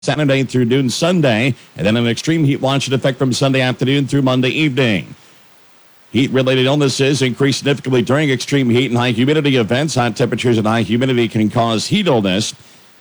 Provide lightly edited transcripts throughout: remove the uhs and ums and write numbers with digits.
Saturday through noon Sunday, and then an extreme heat watch in effect from Sunday afternoon through Monday evening. Heat-related illnesses increase significantly during extreme heat and high humidity events. Hot temperatures and high humidity can cause heat illness.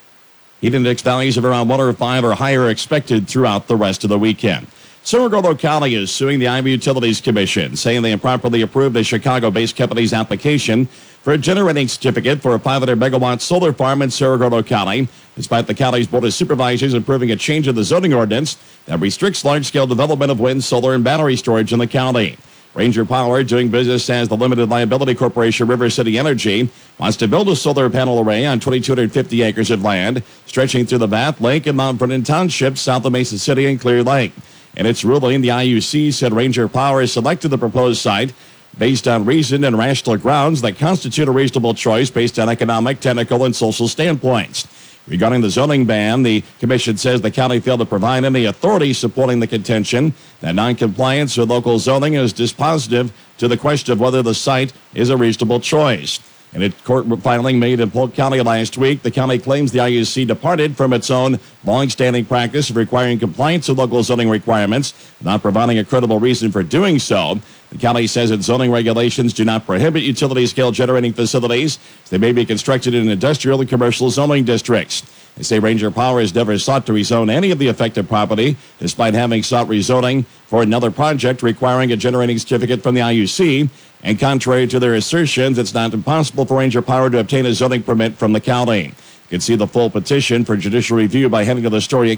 Heat index values of around 1 or 5 or higher are expected throughout the rest of the weekend. Cerro Gordo County is suing the Iowa Utilities Commission, saying they improperly approved a Chicago-based company's application for a generating certificate for a 500-megawatt solar farm in Cerro Gordo County, despite the county's Board of Supervisors approving a change of the zoning ordinance that restricts large-scale development of wind, solar, and battery storage in the county. Ranger Power, doing business as the limited liability corporation River City Energy, wants to build a solar panel array on 2,250 acres of land stretching through the Bath, Lake, and Mount Vernon townships south of Mason City and Clear Lake. In its ruling, the IUC said Ranger Power has selected the proposed site based on reasoned and rational grounds that constitute a reasonable choice based on economic, technical, and social standpoints. Regarding the zoning ban, the commission says the county failed to provide any authority supporting the contention that noncompliance with local zoning is dispositive to the question of whether the site is a reasonable choice. In a court filing made in Polk County last week, the county claims the IUC departed from its own long-standing practice of requiring compliance with local zoning requirements, not providing a credible reason for doing so. The county says its zoning regulations do not prohibit utility-scale generating facilities. They may be constructed in industrial and commercial zoning districts. They say Ranger Power has never sought to rezone any of the affected property, despite having sought rezoning for another project requiring a generating certificate from the IUC. And contrary to their assertions, it's not impossible for Ranger Power to obtain a zoning permit from the county. You can see the full petition for judicial review by heading to the story at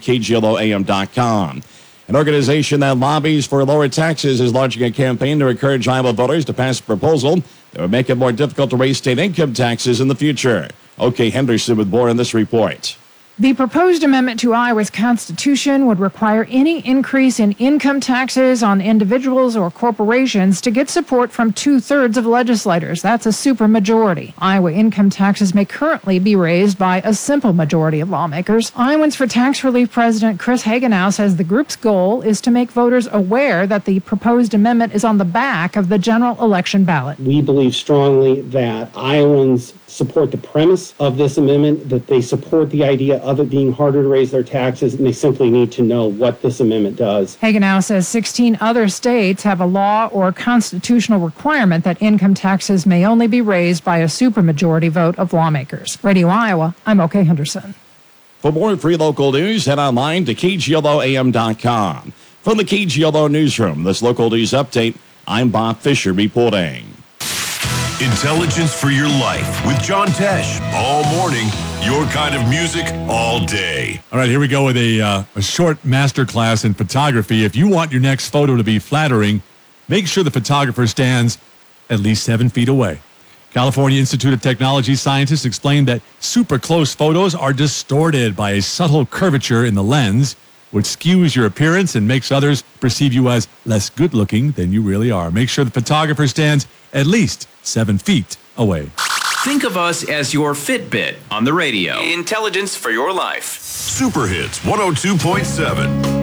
KGLOAM.com. An organization that lobbies for lower taxes is launching a campaign to encourage Iowa voters to pass a proposal that would make it more difficult to raise state income taxes in the future. OK Henderson with more in this report. The proposed amendment to Iowa's Constitution would require any increase in income taxes on individuals or corporations to get support from 2/3 of legislators. That's a supermajority. Iowa income taxes may currently be raised by a simple majority of lawmakers. Iowans for Tax Relief President Chris Hagenow says the group's goal is to make voters aware that the proposed amendment is on the back of the general election ballot. We believe strongly that Iowans support the premise of this amendment, that they support the idea of it being harder to raise their taxes, and they simply need to know what this amendment does. Hagenow says 16 other states have a law or constitutional requirement that income taxes may only be raised by a supermajority vote of lawmakers. Radio Iowa, I'm OK Henderson. For more free local news, head online to KGLOAM.com. From the KGLO Newsroom, this local news update, I'm Bob Fisher reporting. Intelligence for your life with John Tesh. All morning, your kind of music all day. All right, here we go with a short masterclass in photography. If you want your next photo to be flattering, make sure the photographer stands at least 7 feet away. California Institute of Technology scientists explained that super close photos are distorted by a subtle curvature in the lens, which skews your appearance and makes others perceive you as less good-looking than you really are. Make sure the photographer stands at least 7 feet away. Think of us as your Fitbit on the radio. Intelligence for your life. Super Hits 102.7.